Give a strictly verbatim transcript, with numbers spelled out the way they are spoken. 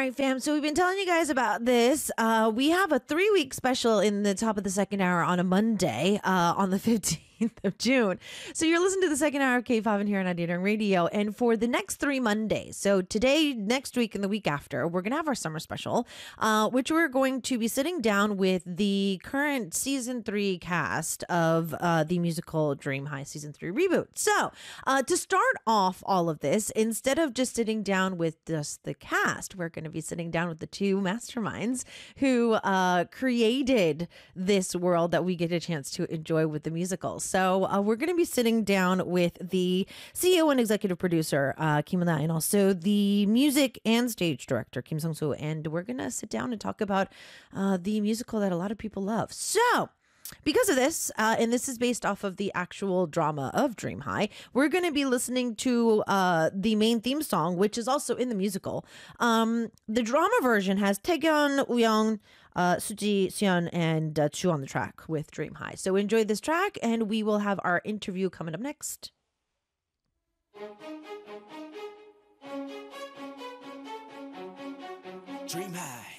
right, fam. So we've been telling you guys about this. Uh, we have a three-week special in the top of the second hour on a Monday uh, on the fifteenth of June. So you're listening to the second hour of K five and here on Dating Radio. And for the next three Mondays, so today, next week, and the week after, we're going to have our summer special, uh, which we're going to be sitting down with the current season three cast of uh, the musical Dream High season three reboot. So uh, to start off all of this, instead of just sitting down with just the cast, we're going to be sitting down with the two masterminds who uh, created this world that we get a chance to enjoy with the musicals. So uh, we're going to be sitting down with the C E O and executive producer, uh, Kim Eun-ah, and also the music and stage director, Kim Sung-soo. And we're going to sit down and talk about uh, the musical that a lot of people love. So because of this, uh, and this is based off of the actual drama of Dream High, we're going to be listening to uh, the main theme song, which is also in the musical. Um, the drama version has Taegeon, Woo-young, uh, Suji, Seon, and uh, Chu on the track with Dream High. So enjoy this track, and we will have our interview coming up next. Dream High.